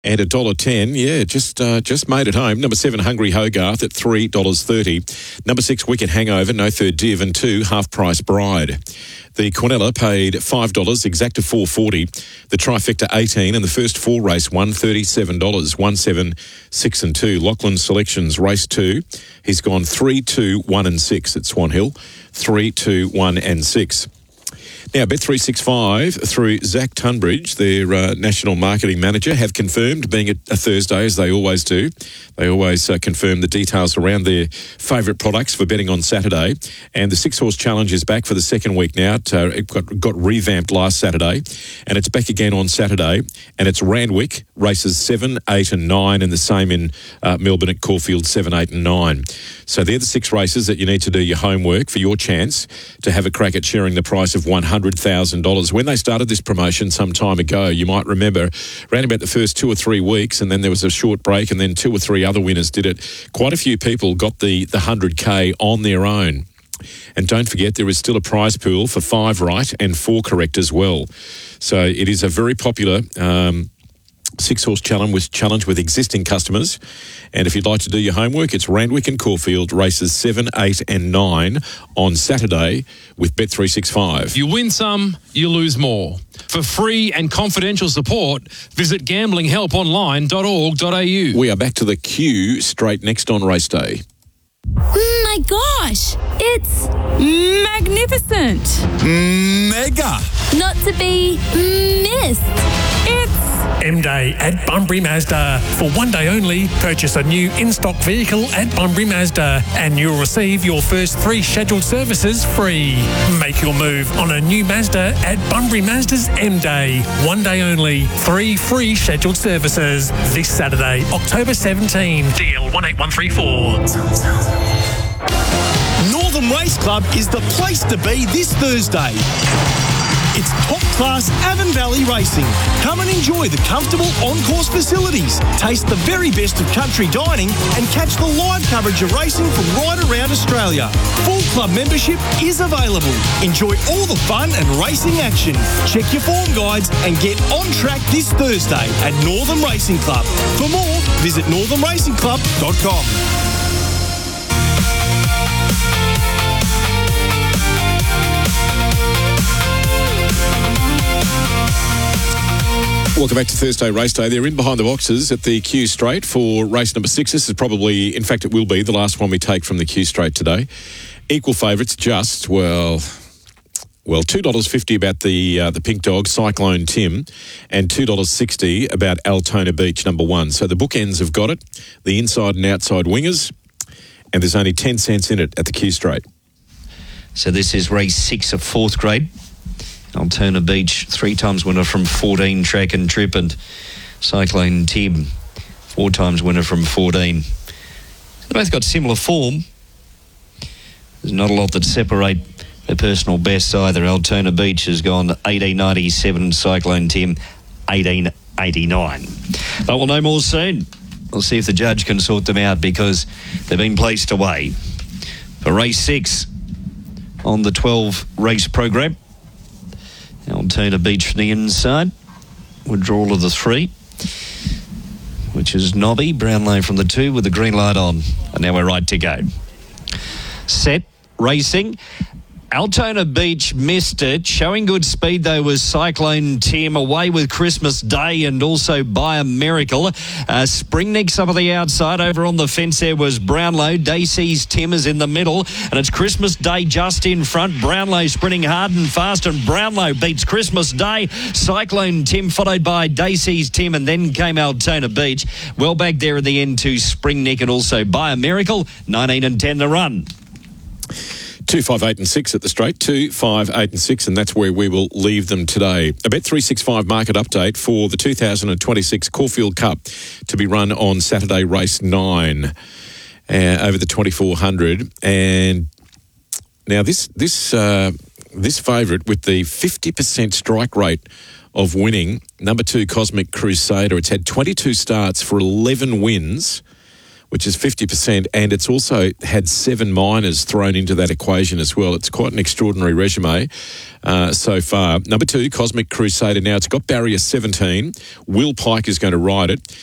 And $1.10, yeah, just made it home. Number 7, Hungry Hogarth at $3.30. Number 6, Wicked Hangover, No Third Div, and 2, Half Price Bride. The Quinella paid $5, Exacta $4.40. The Trifecta $18, and the first 4 race won $37. 1, 7, 6 and 2. Lachlan Selections race 2. He's gone 3, 2, 1 and 6 at Swan Hill. 3, 2, 1 and 6. Now, Bet365, through Zach Tunbridge, their national marketing manager, have confirmed, being a Thursday, as they always do, they always confirm the details around their favourite products for betting on Saturday. And the 6-horse challenge is back for the second week now. It got revamped last Saturday, and it's back again on Saturday. And it's Randwick, races 7, 8 and 9, and the same in Melbourne at Caulfield, 7, 8 and 9. So they're the 6 races that you need to do your homework for your chance to have a crack at sharing the price of $100,000. When they started this promotion some time ago, you might remember, around about the first 2 or 3 weeks, and then there was a short break, and then 2 or 3 other winners did it. Quite a few people got the 100K on their own. And don't forget, there is still a prize pool for 5 right and 4 correct as well. So it is a very popular 6-horse challenge with existing customers. And if you'd like to do your homework, it's Randwick and Caulfield, races 7, 8 and 9 on Saturday with Bet365. You win some, you lose more. For free and confidential support, visit gamblinghelponline.org.au. We are back to the queue straight next on race day. My gosh, it's magnificent. Mega. Not to be missed. It's M-Day at Bunbury Mazda. For one day only, purchase a new in-stock vehicle at Bunbury Mazda and you'll receive your first 3 scheduled services free. Make your move on a new Mazda at Bunbury Mazda's M-Day. One day only, 3 free scheduled services. This Saturday, October 17. DL 18134. Northern Race Club is the place to be this Thursday. It's top-class Avon Valley racing. Come and enjoy the comfortable on-course facilities, taste the very best of country dining, and catch the live coverage of racing from right around Australia. Full club membership is available. Enjoy all the fun and racing action. Check your form guides and get on track this Thursday at Northern Racing Club. For more, visit northernracingclub.com. Welcome back to Thursday Race Day. They're in behind the boxes at the Q Straight for race number 6. This is probably, in fact, it will be the last one we take from the Q Straight today. Equal favourites, just, well, $2.50 about the Pink Dog, Cyclone Tim, and $2.60 about Altona Beach, number 1. So the bookends have got it, the inside and outside wingers, and there's only 10 cents in it at the Q Straight. So this is race 6 of 4th grade. Altona Beach, 3 times winner from 14 Track and Trip, and Cyclone Tim, 4 times winner from 14. They both got similar form. There's not a lot that separate their personal bests either. Altona Beach has gone 18.97, Cyclone Tim 18.89. But we'll know more soon. We'll see if the judge can sort them out because they've been placed away. For race 6 on the 12 race program, Altona Beach from the inside. Withdrawal of the 3, which is Nobby. Brownlow from the 2 with the green light on. And now we're right to go. Set, racing. Altona Beach missed it. Showing good speed, though, was Cyclone Tim. Away with Christmas Day and also By a Miracle. Springnick's up at the outside. Over on the fence there was Brownlow. Dacey's Tim is in the middle. And it's Christmas Day just in front. Brownlow sprinting hard and fast. And Brownlow beats Christmas Day. Cyclone Tim followed by Dacey's Tim. And then came Altona Beach. Well back there in the end to Springnick and also By a Miracle. 19 and 10 to run. 2, 5, 8 and 6 at the straight. 2, 5, 8 and 6, and that's where we will leave them today. A Bet365 market update for the 2026 Caulfield Cup to be run on Saturday, race 9 over the 2400. And now this favourite with the 50% strike rate of winning, number 2 Cosmic Crusader. It's had 22 starts for 11 wins. which is 50%, and it's also had 7 minors thrown into that equation as well. It's quite an extraordinary resume so far. Number 2, Cosmic Crusader. Now, it's got barrier 17. Will Pike is going to ride it.